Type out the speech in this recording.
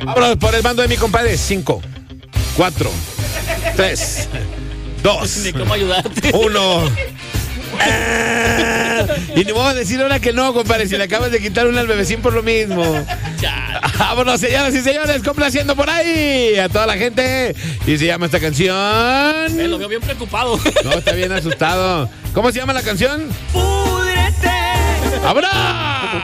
Vámonos por el mando de mi compadre. 5, 4, 3, 2, Ni cómo ayudarte. 1. Y ni vamos a decir ahora que no, compadre, si le acabas de quitar una al bebecín por lo mismo. Vámonos, señoras y señores, complaciendo por ahí a toda la gente. Y se llama esta canción. Lo veo bien preocupado. No, está bien asustado. ¿Cómo se llama la canción? ¡Púdrete! ¡Vámonos!